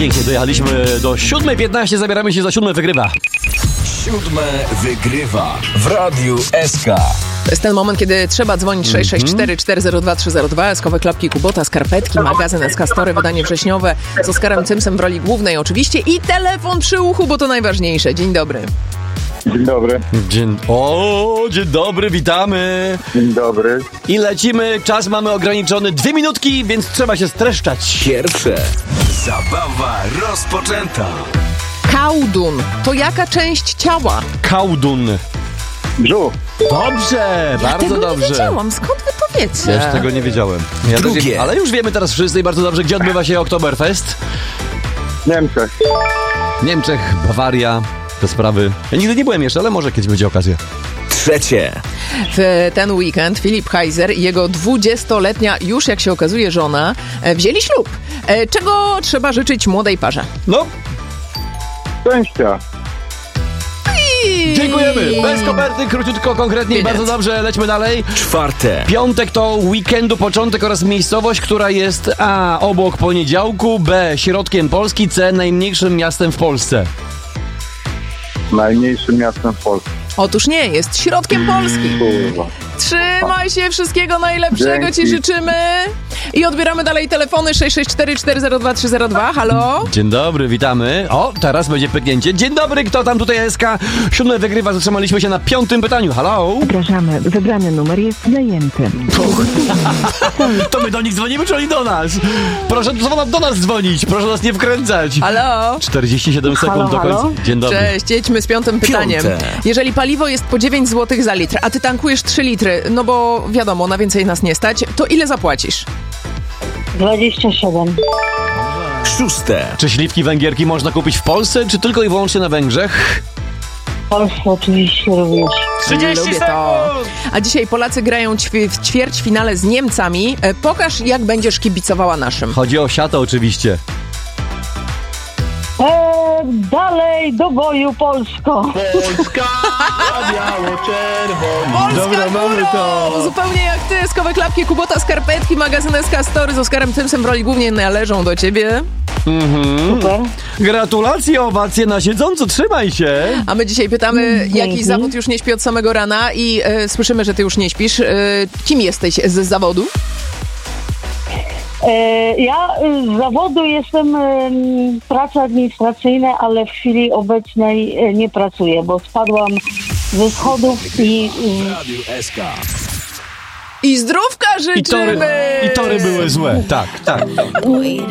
Pięknie, dojechaliśmy do 7:15, zabieramy się za 7 wygrywa. 7 wygrywa w Radiu SK. To jest ten moment, kiedy trzeba dzwonić 664 402 302, eskowe klapki Kubota, skarpetki, magazyn SK Story, wydanie wrześniowe z Oskarem Cymsem w roli głównej oczywiście i telefon przy uchu, bo to najważniejsze. Dzień dobry. Dzień dobry. Dzień dobry, witamy. Dzień dobry. I lecimy, czas mamy ograniczony 2 minutki, więc trzeba się streszczać. Pierwsze. Zabawa rozpoczęta. Kałdun to jaka część ciała? Kałdun. Brzuch. Dobrze, bardzo Tego dobrze. nie wiedziałam, skąd wy to wiecie? Też tego nie wiedziałem. Drugie. Ale już wiemy teraz wszyscy i bardzo dobrze, gdzie odbywa się Oktoberfest. Niemczech. Niemczech, Bawaria, te sprawy. Ja nigdy nie byłem jeszcze, ale może kiedyś będzie okazja. Trzecie. W ten weekend Filip Heiser i jego 20-letnia, już jak się okazuje, żona wzięli ślub. Czego trzeba życzyć młodej parze? No, Szczęścia. dziękujemy. Bez koperty, króciutko, konkretnie i Bilet. bardzo dobrze. Lećmy dalej. Czwarte. Piątek to weekendu początek oraz miejscowość, która jest A. obok poniedziałku, B. środkiem Polski, C. najmniejszym miastem w Polsce. Najmniejszym miastem w Polsce. Otóż nie, jest środkiem Polski. Kurwa. Trzymaj się, wszystkiego najlepszego Dzięki. ci życzymy. I odbieramy dalej telefony 664 402 302. Halo? Dzień dobry, witamy. O, teraz będzie pyknięcie. Dzień dobry, kto tam tutaj SK? 7 wygrywa, zatrzymaliśmy się na 5. pytaniu. Halo? Zapraszamy, wybrany numer jest zajęty. To my do nich dzwonimy, czy oni do nas? Proszę do nas dzwonić, proszę nas nie wkręcać. Halo? 47 sekund Halo, do końca. halo? Dzień dobry. Cześć, jedźmy z 5. pytaniem. Piąte. Jeżeli paliwo jest po 9 zł za litr, a ty tankujesz 3 litry, no bo wiadomo, na więcej nas nie stać, to ile zapłacisz? 27. Szóste. Czy śliwki węgierki można kupić w Polsce, czy tylko i wyłącznie na Węgrzech? W Polsce oczywiście również. 30 Lubię to. A dzisiaj Polacy grają w ćwierćfinale z Niemcami. Pokaż, jak będziesz kibicowała naszym. Chodzi o siatę oczywiście. Dalej do boju Polsko. Polska, biało-czerwona. Polska Dobra, mamy górą! to. Zupełnie jak ty, eskowe klapki Kubota, skarpetki, magazyn SK Story z Oskarem Cymsem w roli głównie należą do ciebie. Super. Gratulacje, owacje na siedząco, trzymaj się. A my dzisiaj pytamy, Dzięki. jaki zawód już nie śpi od samego rana i słyszymy, że ty już nie śpisz. Kim jesteś z zawodu? Ja z zawodu jestem praca administracyjna, ale w chwili obecnej nie pracuję, bo spadłam ze schodów i Radiu SK. I zdrówka życzymy! I tory były złe. Tak, tak.